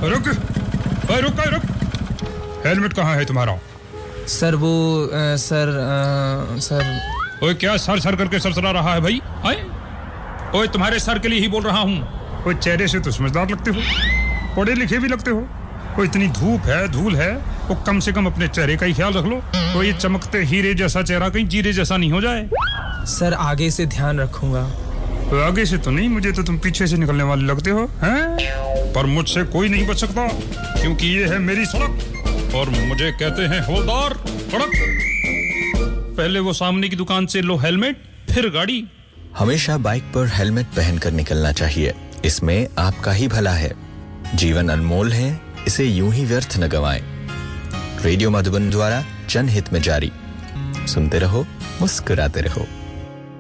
रुक, रुक। हेलमेट कहाँ है तुम्हारा? सर वो सर। ओए क्या सर करके सरसरा रहा है भाई? आए? ओए तुम्हारे सर के लिए ही बोल रहा हूँ। ओए चेहरे से तो समझदार लगते हो, पढ़े लिखे भी लगते हो। वो इतनी धूप है, धूल है, वो कम से कम अपने चेहरे का ही ख्याल रख लो। तो ये चमकते हीरे जैसा चेहरा कहीं जीरे जैसा नहीं हो जाए। सर आगे से ध्यान रखूंगा। तो आगे से तो नहीं, मुझे तो तुम पीछे से निकलने वाले लगते हो हैं? पर मुझसे कोई नहीं बच सकता, क्योंकि ये है मेरी सड़क और मुझे कहते हैं हवलदार कड़क। पहले वो सामने की दुकान से लो हेलमेट, फिर गाड़ी। हमेशा बाइक पर हेलमेट पहनकर निकलना चाहिए, इसमें आपका ही भला है। जीवन अनमोल है, इसे यूं ही व्यर्थ न गवाएं। रेडियो मधुबन द्वारा जनहित में जारी। सुनते रहो, मुस्कुराते रहो।